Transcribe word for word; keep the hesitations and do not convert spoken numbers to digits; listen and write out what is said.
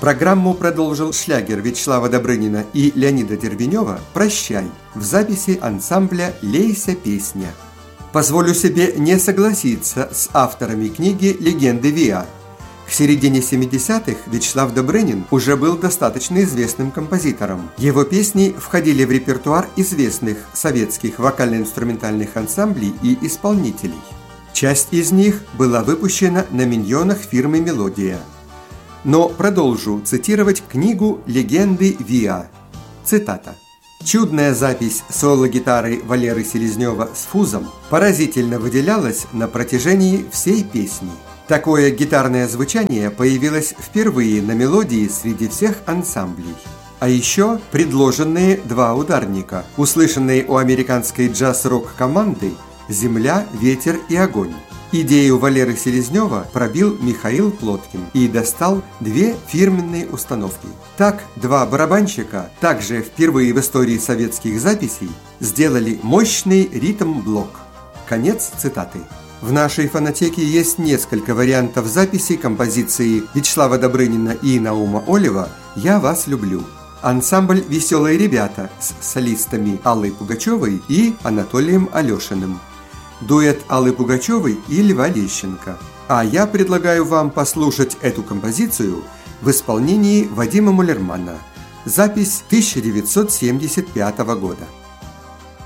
Программу продолжил шлягер Вячеслава Добрынина и Леонида Дербенева «Прощай» в записи ансамбля «Лейся, песня». Позволю себе не согласиться с авторами книги «Легенды ВИА». К середине семидесятых Вячеслав Добрынин уже был достаточно известным композитором. Его песни входили в репертуар известных советских вокально-инструментальных ансамблей и исполнителей. Часть из них была выпущена на миньонах фирмы «Мелодия». Но продолжу цитировать книгу «Легенды ВИА». Цитата. «Чудная запись соло-гитары Валеры Селезнева с фузом поразительно выделялась на протяжении всей песни. Такое гитарное звучание появилось впервые на мелодии среди всех ансамблей. А еще предложенные два ударника, услышанные у американской джаз-рок-команды «Земля, ветер и огонь». Идею Валеры Селезнева пробил Михаил Плоткин и достал две фирменные установки. Так, два барабанщика, также впервые в истории советских записей, сделали мощный ритм-блок». Конец цитаты. В нашей фонотеке есть несколько вариантов записи композиции Вячеслава Добрынина и Наума Олева «Я вас люблю». Ансамбль «Веселые ребята» с солистами Аллой Пугачевой и Анатолием Алешиным. Дуэт Аллы Пугачевой и Льва Лещенко. А я предлагаю вам послушать эту композицию в исполнении Вадима Мулермана. Запись тысяча девятьсот семьдесят пятого года.